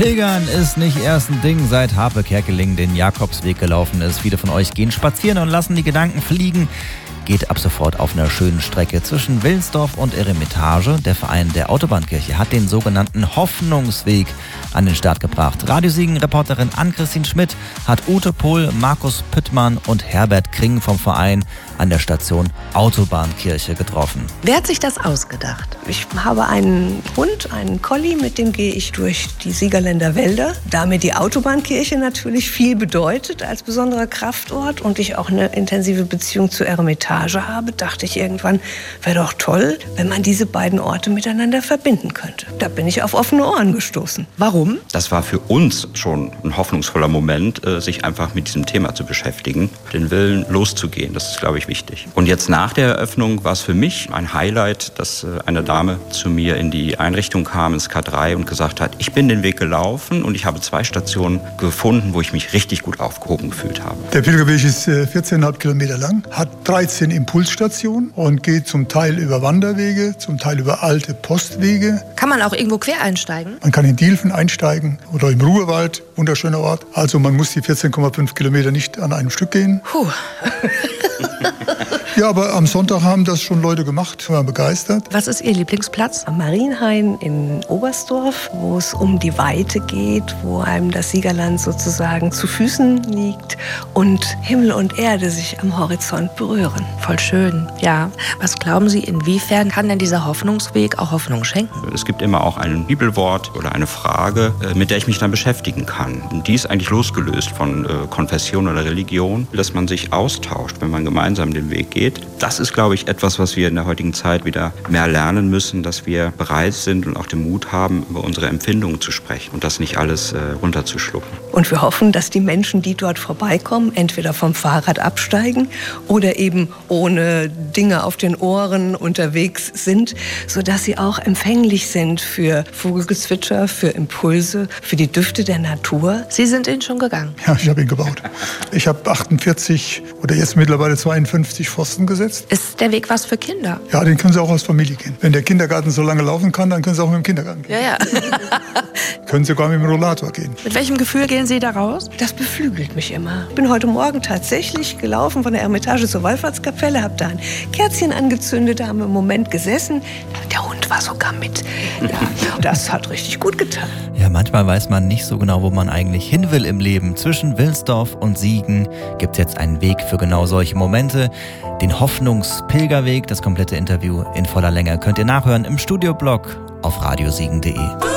Pilgern ist nicht erst ein Ding, seit Harpe Kerkeling den Jakobsweg gelaufen ist. Viele von euch gehen spazieren und lassen die Gedanken fliegen. Geht ab sofort auf einer schönen Strecke zwischen Wilnsdorf und Eremitage. Der Verein der Autobahnkirche hat den sogenannten Hoffnungsweg an den Start gebracht. Radio Siegen-Reporterin Ann-Christine Schmidt hat Ute Pohl, Markus Püttmann und Herbert Kring vom Verein an der Station Autobahnkirche getroffen. Wer hat sich das ausgedacht? Ich habe einen Hund, einen Collie, mit dem gehe ich durch die Siegerländer Wälder. Da mir die Autobahnkirche natürlich viel bedeutet als besonderer Kraftort und ich auch eine intensive Beziehung zur Eremitage habe, dachte ich irgendwann, wäre doch toll, wenn man diese beiden Orte miteinander verbinden könnte. Da bin ich auf offene Ohren gestoßen. Warum? Das war für uns schon ein hoffnungsvoller Moment, sich einfach mit diesem Thema zu beschäftigen, den Willen loszugehen. Das ist, glaube ich, wichtig. Und jetzt nach der Eröffnung war es für mich ein Highlight, dass eine Dame zu mir in die Einrichtung kam, ins K3 und gesagt hat, ich bin den Weg gelaufen und ich habe 2 Stationen gefunden, wo ich mich richtig gut aufgehoben gefühlt habe. Der Pilgerweg ist 14,5 Kilometer lang, hat 13 Impulsstationen und geht zum Teil über Wanderwege, zum Teil über alte Postwege. Kann man auch irgendwo quer einsteigen? Man kann in Dielfen einsteigen oder im Ruhrwald, wunderschöner Ort. Also man muss die 14,5 Kilometer nicht an einem Stück gehen. Puh. Ja, aber am Sonntag haben das schon Leute gemacht, waren begeistert. Was ist Ihr Lieblingsplatz? Am Marienhain in Oberstdorf, wo es um die Weite geht, wo einem das Siegerland sozusagen zu Füßen liegt und Himmel und Erde sich am Horizont berühren. Voll schön, ja. Was glauben Sie, inwiefern kann denn dieser Hoffnungsweg auch Hoffnung schenken? Es gibt immer auch ein Bibelwort oder eine Frage, mit der ich mich dann beschäftigen kann. Und die ist eigentlich losgelöst von Konfession oder Religion, dass man sich austauscht, wenn man gemeinsam den Weg geht. Das ist, glaube ich, etwas, was wir in der heutigen Zeit wieder mehr lernen müssen, dass wir bereit sind und auch den Mut haben, über unsere Empfindungen zu sprechen und das nicht alles runterzuschlucken. Und wir hoffen, dass die Menschen, die dort vorbeikommen, entweder vom Fahrrad absteigen oder eben ohne Dinge auf den Ohren unterwegs sind, sodass sie auch empfänglich sind für Vogelgezwitscher, für Impulse, für die Düfte der Natur. Sie sind ihn schon gegangen? Ja, ich habe ihn gebaut. Ich habe 48 oder jetzt mittlerweile 52 Pfosten gesetzt. Ist der Weg was für Kinder? Ja, den können Sie auch als Familie gehen. Wenn der Kindergarten so lange laufen kann, dann können Sie auch mit dem Kindergarten gehen. Ja. Können Sie sogar mit dem Rollator gehen. Mit welchem Gefühl gehen Sie da raus? Das beflügelt mich immer. Ich bin heute Morgen tatsächlich gelaufen von der Eremitage zur Wallfahrtskapelle, habe da ein Kerzchen angezündet, da haben wir einen Moment gesessen. Der Hund war sogar mit. Ja, das hat richtig gut getan. Ja, manchmal weiß man nicht so genau, wo man eigentlich hin will im Leben. Zwischen Wilnsdorf und Siegen gibt es jetzt einen Weg für genau solche Momente. Den Hoffnungspilgerweg, das komplette Interview in voller Länge könnt ihr nachhören im Studioblog auf radiosiegen.de.